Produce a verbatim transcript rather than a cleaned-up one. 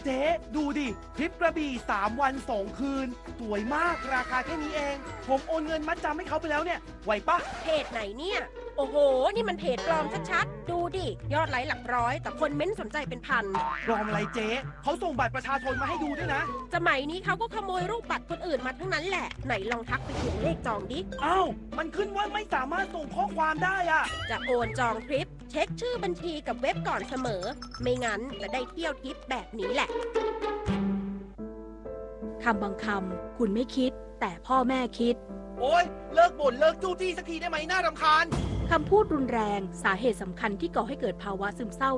เจ๊ดูดิทริปกระบี่สามวันสองคืนสวยมากราคาแค่นี้เองผมโอนเงินมัดจำให้เขาไปแล้วเนี่ยไหวปะเพจไหนเนี่ยโอ้โหนี่มันเพจปลอมชัดๆดูดิยอดไลค์หลักร้อยแต่คนเม้นสนใจเป็นพันปลอมอะไรเจ๊เขาส่งบัตรประชาชนมาให้ดูด้วยนะสมัยนี้เขาก็ขโมยรูปบัตรคนอื่นมาทั้งนั้นแหละไหนลองทักไปเขียนเลขจองดิอ้าวมันขึ้นว่าไม่สามารถส่งข้อความได้อะจะโอนจองทริปเช็คชื่อบัญชีกับเว็บก่อนเสมอไม่งั้นจะได้เที่ยวทริปแบบนี้แหละคำบางคำคุณไม่คิดแต่พ่อแม่คิดโอ๊ยเลิกบ่นเลิกจู้จี้สักทีได้ไหมน่ารำคาญคำพูดรุนแรงสาเหตุสำคัญที่ก่อให้เกิดภาวะซึมเศร้า